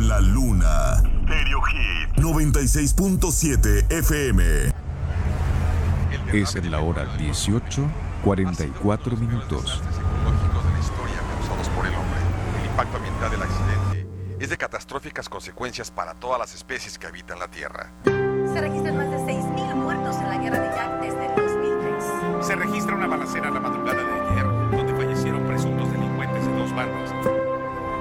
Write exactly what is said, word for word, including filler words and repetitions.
en la luna. Stereo Hit noventa y seis punto siete F M. Es en la hora dieciocho, cuarenta y cuatro minutos. Ecológicos de la historia causados por el hombre. El impacto ambiental del accidente es de catastróficas consecuencias para todas las especies que habitan la Tierra. Se registran más de seis mil muertos en la guerra de Irak desde el dos mil tres. Se registra una balacera a la madrugada